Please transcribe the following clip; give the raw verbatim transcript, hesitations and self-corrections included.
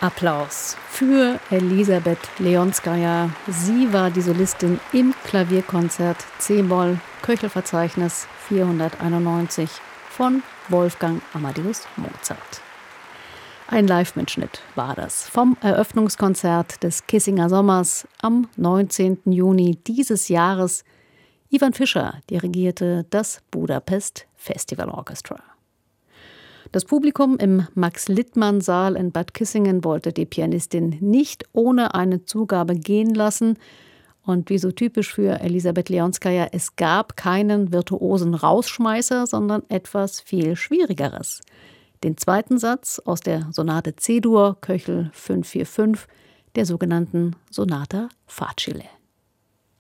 Applaus für Elisabeth Leonskaja. Sie war die Solistin im Klavierkonzert C-Moll, Köchelverzeichnis vierhunderteinundneunzig von Wolfgang Amadeus Mozart. Ein Live-Mitschnitt war das vom Eröffnungskonzert des Kissinger Sommers am neunzehnten Juni dieses Jahres. Ivan Fischer dirigierte das Budapest Festival Orchestra. Das Publikum im Max-Littmann-Saal in Bad Kissingen wollte die Pianistin nicht ohne eine Zugabe gehen lassen. Und wie so typisch für Elisabeth Leonskaja, es gab keinen virtuosen Rausschmeißer, sondern etwas viel Schwierigeres. Den zweiten Satz aus der Sonate C-Dur, Köchel fünf vier fünf, der sogenannten Sonata Facile.